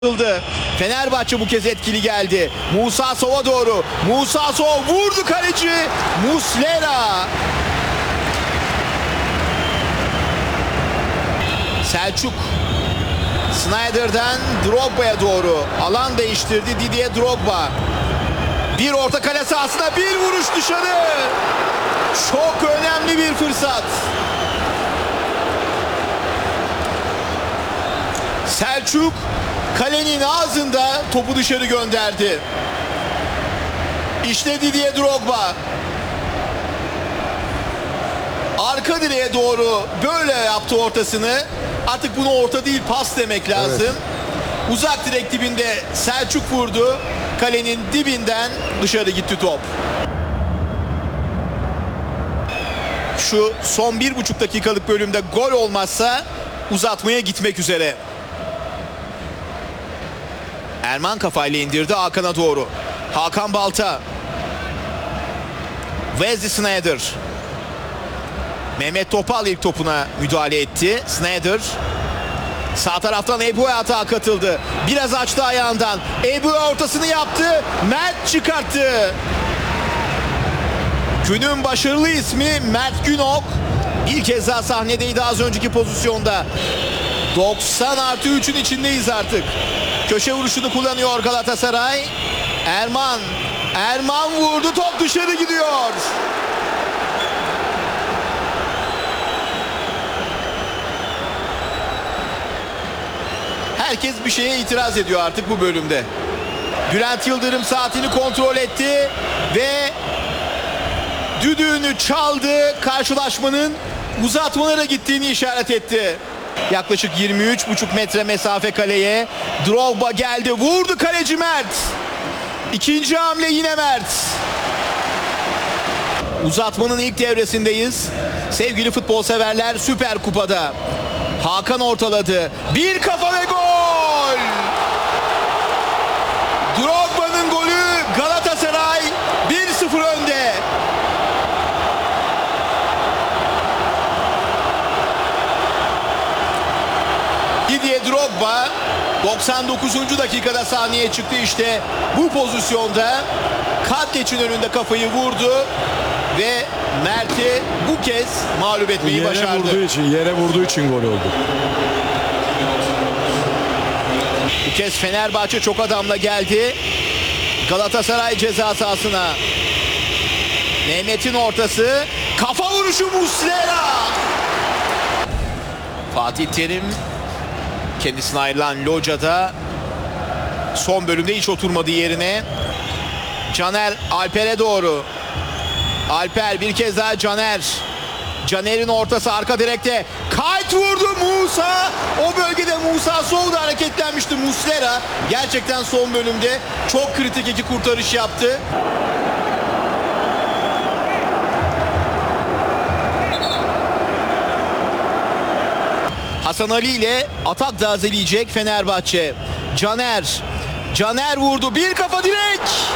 Fenerbahçe bu kez etkili geldi. Musa Sow'a doğru. Musa Sow vurdu, kaleci Muslera. Selçuk Snyder'den Drogba'ya doğru alan değiştirdi. Didier Drogba. Bir orta kale sahasına, bir vuruş dışarı. Çok önemli bir fırsat. Selçuk kalenin ağzında topu dışarı gönderdi. İşte Didier Drogba. Arka direğe doğru böyle yaptı ortasını. Artık bunu orta değil, pas demek lazım. Evet. Uzak direk dibinde Selçuk vurdu. Kalenin dibinden dışarı gitti top. Şu son 1,5 dakikalık bölümde gol olmazsa uzatmaya gitmek üzere. Erman kafayla indirdi Hakan'a doğru. Hakan Balta. Wesley Sneijder. Mehmet Topal ilk topuna müdahale etti. Sneijder sağ taraftan Ebu'ya atağa katıldı. Biraz açtı ayağından. Ebu ortasını yaptı. Mert çıkarttı. Günün başarılı ismi Mert Günok. Bir kez daha sahnedeydi az önceki pozisyonda. 90+3'ün içindeyiz artık. Köşe vuruşunu kullanıyor Galatasaray. Erman vurdu, top dışarı gidiyor. Herkes bir şeye itiraz ediyor artık bu bölümde. Bülent Yıldırım saatini kontrol etti ve düdüğünü çaldı. Karşılaşmanın uzatmalara gittiğini işaret etti. Yaklaşık 23,5 metre mesafe kaleye. Drogba geldi, vurdu, kaleci Mert. İkinci hamle yine Mert. Uzatmanın ilk devresindeyiz. Sevgili futbol severler, Süper Kupa'da. Hakan ortaladı. Bir kafa ve gol! Drogba'nın golü, Galatasaray 1-0 önde. Didier Drogba 99. dakikada sahneye çıktı. İşte bu pozisyonda Katleç'in önünde kafayı vurdu ve Mert'i bu kez mağlup etmeyi başardı. Yere vurduğu için gol oldu. Bu kez Fenerbahçe çok adamla geldi. Galatasaray ceza sahasına. Mehmet'in ortası. Kafa vuruşu Muslera. Fatih Terim kendisine ayrılan locada son bölümde hiç oturmadı yerine. Caner Alper'e doğru. Alper bir kez daha Caner. Caner'in ortası arka direkte. Kayt vurdu Musa. O bölgede Musa Sow hareketlenmişti. Muslera gerçekten son bölümde çok kritik iki kurtarış yaptı. Hasan Ali ile atak tazeleyecek Fenerbahçe. Caner vurdu. Bir kafa direk.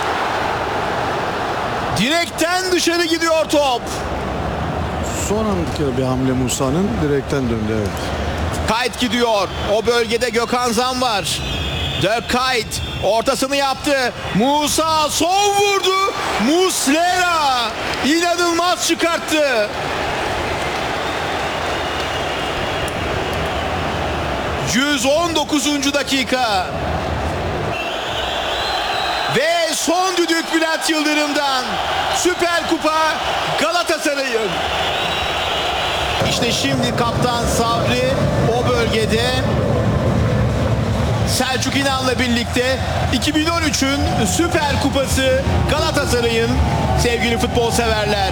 Direkten dışarı gidiyor top. Son anda bir hamle Musa'nın, direkten döndü, evet. Kayt gidiyor. O bölgede Gökhan Zan var. Dirk Kayt ortasını yaptı. Musa Sow vurdu. Muslera inanılmaz çıkarttı. ...119. dakika. Ve son düdük Bülent Yıldırım'dan. Süper Kupa Galatasaray'ın. İşte şimdi kaptan Sabri o bölgede. Selçuk İnan'la birlikte 2013'ün Süper Kupası Galatasaray'ın, sevgili futbol severler.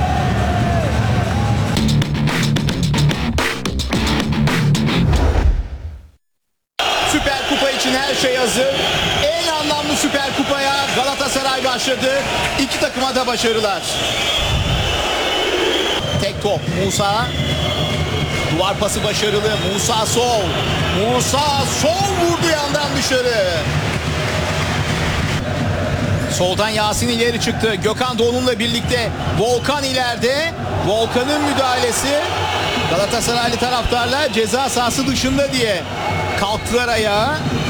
Süper Kupa için her şey hazır. En anlamlı Süper Kupa'ya Galatasaray başladı. İki takıma da başarılar. Tek top Musa. Duvar pası başarılı. Musa Sow vurdu yandan dışarı. Soldan Yasin ileri çıktı. Gökhan Doğulu'yla birlikte Volkan ileride. Volkan'ın müdahalesi Galatasaraylı taraftarlar ceza sahası dışında diye kalktılar ayağa.